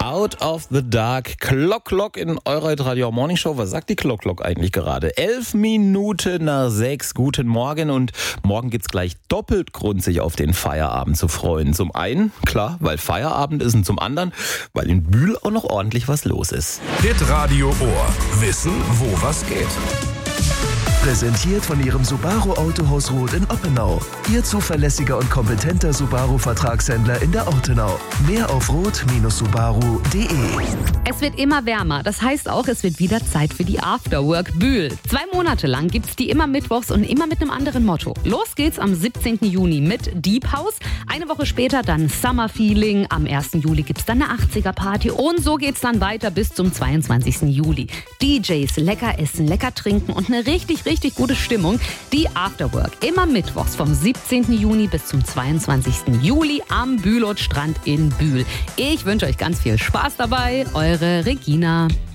Out of the Dark, Clock in eurer Radio Morning Show. Was sagt die Clock eigentlich gerade? 11 Minuten nach 6. Guten Morgen und morgen gibt's gleich doppelt Grund, sich auf den Feierabend zu freuen. Zum einen, klar, weil Feierabend ist und zum anderen, weil in Bühl auch noch ordentlich was los ist. Hitradio Ohr. Wissen, wo was geht. Präsentiert von Ihrem Subaru Autohaus Roth in Oppenau. Ihr zuverlässiger und kompetenter Subaru-Vertragshändler in der Ortenau. Mehr auf roth-subaru.de. Es wird immer wärmer. Das heißt auch, es wird wieder Zeit für die Afterwork Bühl. 2 Monate lang gibt's die immer mittwochs und immer mit einem anderen Motto. Los geht's am 17. Juni mit Deep House. Eine Woche später dann Summer Feeling. Am 1. Juli gibt's dann eine 80er-Party. Und so geht's dann weiter bis zum 22. Juli. DJs, lecker essen, lecker trinken und eine richtig gute Stimmung. Die Afterwork immer mittwochs vom 17. Juni bis zum 22. Juli am Bülot-Strand in Bühl. Ich wünsche euch ganz viel Spaß dabei. Eure Regina.